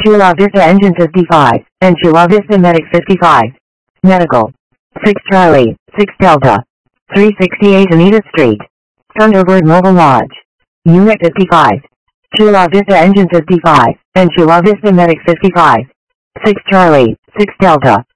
Chula Vista Engine 55, and Chula Vista Medic 55. Medical. 6 Charlie, 6 Delta. 368 Anita Street. Thunderbird Mobile Lodge. Unit 55. Chula Vista Engine 55, and Chula Vista Medic 55. 6 Charlie, 6 Delta.